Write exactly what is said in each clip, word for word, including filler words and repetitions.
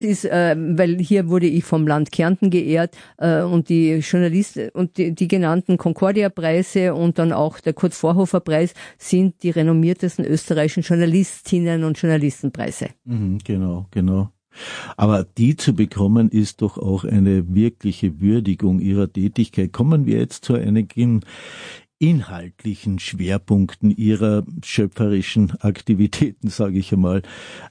ist, äh, weil hier wurde ich vom Land Kärnten geehrt äh, und die Journalisten und die, die genannten Concordia-Preise und dann auch der Kurt-Vorhofer-Preis sind die renommiertesten österreichischen Journalistinnen und Journalistenpreise. Mhm, genau, genau. Aber die zu bekommen, ist doch auch eine wirkliche Würdigung ihrer Tätigkeit. Kommen wir jetzt zu einigen inhaltlichen Schwerpunkten ihrer schöpferischen Aktivitäten, sage ich einmal.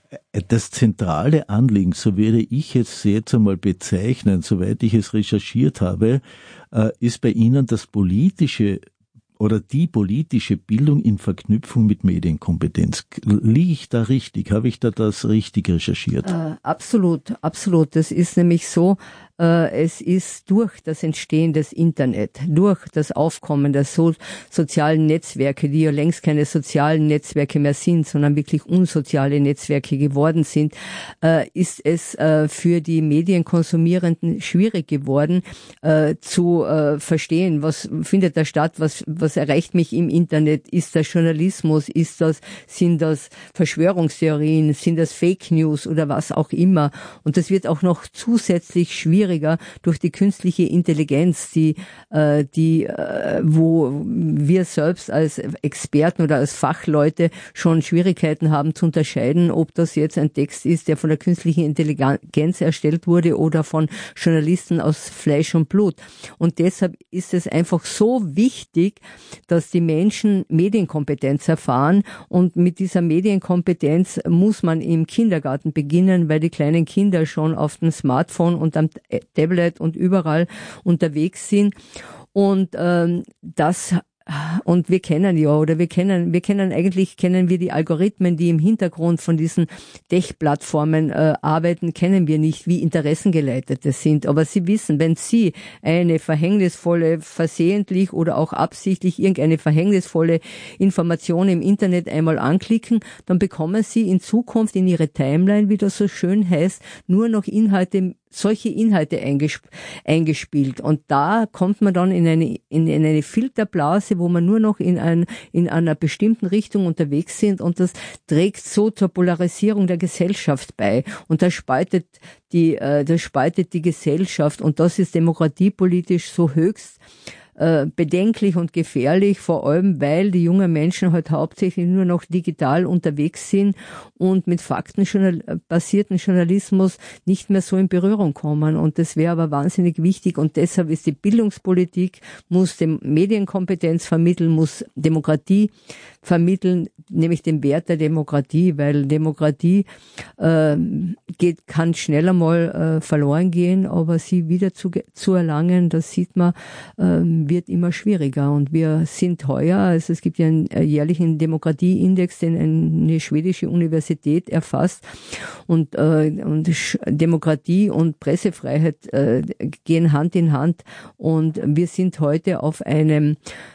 Das zentrale Anliegen, so werde ich es jetzt einmal bezeichnen, soweit ich es recherchiert habe, ist bei Ihnen das politische oder die politische Bildung in Verknüpfung mit Medienkompetenz. Liege ich da richtig? Habe ich da das richtig recherchiert? Äh, absolut, absolut. Das ist nämlich so, äh, es ist durch das Entstehen des Internet, durch das Aufkommen der so, sozialen Netzwerke, die ja längst keine sozialen Netzwerke mehr sind, sondern wirklich unsoziale Netzwerke geworden sind, äh, ist es äh, für die Medienkonsumierenden schwierig geworden, äh, zu äh, verstehen, was findet da statt, was, was erreicht mich im Internet, ist das Journalismus, ist das, sind das Verschwörungstheorien, sind das Fake News oder was auch immer. Und das wird auch noch zusätzlich schwieriger durch die künstliche Intelligenz, die, äh, die, äh, wo wir selbst als Experten oder als Fachleute schon Schwierigkeiten haben zu unterscheiden, ob das jetzt ein Text ist, der von der künstlichen Intelligenz erstellt wurde oder von Journalisten aus Fleisch und Blut. Und deshalb ist es einfach so wichtig, dass die Menschen Medienkompetenz erfahren, und mit dieser Medienkompetenz muss man im Kindergarten beginnen, weil die kleinen Kinder schon auf dem Smartphone und am Tablet und überall unterwegs sind. Und ähm, das Und wir kennen ja, oder wir kennen, wir kennen eigentlich, kennen wir die Algorithmen, die im Hintergrund von diesen Tech-Plattformen äh, arbeiten, kennen wir nicht, wie interessengeleitete sind. Aber Sie wissen, wenn Sie eine verhängnisvolle, versehentlich oder auch absichtlich irgendeine verhängnisvolle Information im Internet einmal anklicken, dann bekommen Sie in Zukunft in Ihre Timeline, wie das so schön heißt, nur noch Inhalte, solche Inhalte eingesp- eingespielt. Und da kommt man dann in eine, in, in eine Filterblase, wo man nur noch in, ein, in einer bestimmten Richtung unterwegs sind, und das trägt so zur Polarisierung der Gesellschaft bei. Und das spaltet die, äh, das spaltet die Gesellschaft, und das ist demokratiepolitisch so höchst äh, bedenklich und gefährlich, vor allem weil die jungen Menschen halt hauptsächlich nur noch digital unterwegs sind und mit faktenbasierten Journalismus nicht mehr so in Berührung kommen. Und das wäre aber wahnsinnig wichtig, und deshalb ist die Bildungspolitik, muss dem Medienkompetenz vermitteln, muss Demokratie vermitteln, nämlich den Wert der Demokratie, weil Demokratie äh, geht, kann schneller mal äh, verloren gehen, aber sie wieder zu, zu erlangen, das sieht man, äh, wird immer schwieriger. Und wir sind heuer, also es gibt ja einen jährlichen Demokratieindex, den eine schwedische Universität erfasst, und, äh, und Demokratie und Pressefreiheit äh, gehen Hand in Hand, und wir sind heute auf einem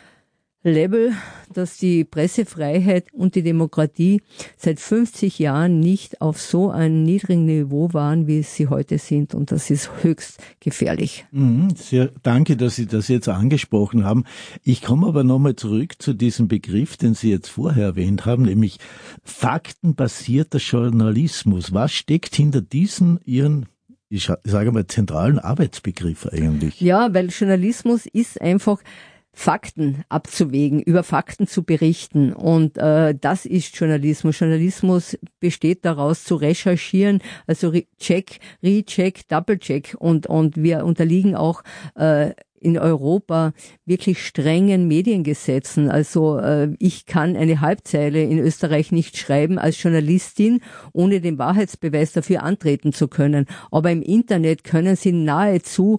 Level, dass die Pressefreiheit und die Demokratie seit fünfzig Jahren nicht auf so einem niedrigen Niveau waren, wie sie heute sind. Und das ist höchst gefährlich. Mhm, sehr, danke, dass Sie das jetzt angesprochen haben. Ich komme aber nochmal zurück zu diesem Begriff, den Sie jetzt vorher erwähnt haben, nämlich faktenbasierter Journalismus. Was steckt hinter diesen Ihren, ich sage mal, zentralen Arbeitsbegriff eigentlich? Ja, weil Journalismus ist einfach Fakten abzuwägen, über Fakten zu berichten, und äh, das ist Journalismus. Journalismus besteht daraus, zu recherchieren, also Check, Recheck, Doublecheck, und und wir unterliegen auch äh, in Europa wirklich strengen Mediengesetzen. Also äh, ich kann eine Halbzeile in Österreich nicht schreiben als Journalistin, ohne den Wahrheitsbeweis dafür antreten zu können. Aber im Internet können Sie nahezu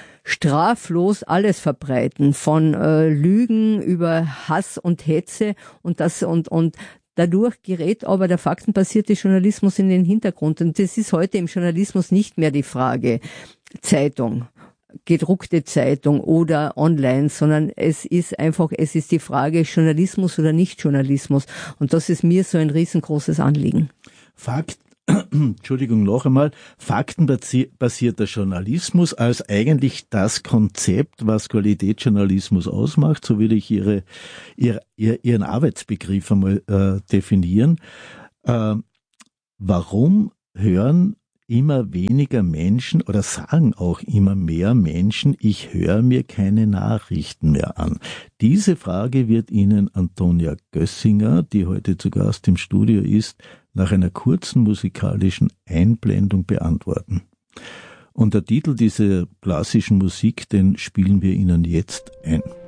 straflos alles verbreiten, von äh, Lügen über Hass und Hetze, und das und und dadurch gerät aber der faktenbasierte Journalismus in den Hintergrund. Und das ist heute im Journalismus nicht mehr die Frage Zeitung, gedruckte Zeitung oder online, sondern es ist einfach, es ist die Frage Journalismus oder Nicht-Journalismus. Und das ist mir so ein riesengroßes Anliegen. Fakt Entschuldigung, noch einmal, faktenbasierter Journalismus als eigentlich das Konzept, was Qualitätsjournalismus ausmacht, so würde ich Ihre, ihr, Ihren Arbeitsbegriff einmal äh, definieren. Äh, warum hören immer weniger Menschen oder sagen auch immer mehr Menschen, ich höre mir keine Nachrichten mehr an? Diese Frage wird Ihnen Antonia Gössinger, die heute zu Gast im Studio ist, nach einer kurzen musikalischen Einblendung beantworten. Und der Titel dieser klassischen Musik, den spielen wir Ihnen jetzt ein.